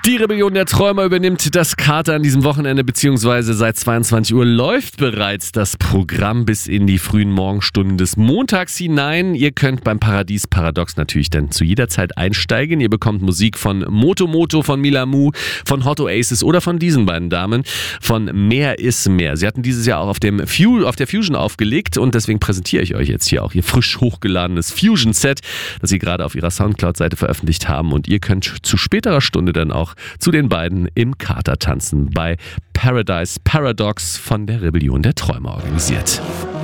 Die Rebellion der Träumer übernimmt das Kater an diesem Wochenende, beziehungsweise seit 22 Uhr läuft bereits das Programm bis in die frühen Morgenstunden des Montags hinein. Ihr könnt beim Paradies Paradox natürlich dann zu jeder Zeit einsteigen. Ihr bekommt Musik von Moto Moto, von Milamu, von Hot Oasis oder von diesen beiden Damen von Mehr ist mehr. Sie hatten dieses Jahr auch auf der Fusion aufgelegt und deswegen präsentiere ich euch jetzt hier auch ihr frisch hochgeladenes Fusion-Set, das sie gerade auf ihrer Soundcloud-Seite veröffentlicht haben, und ihr könnt zu späterer Stunde dann auch zu den beiden im Kater tanzen bei Paradise Paradox von der Rebellion der Träumer organisiert.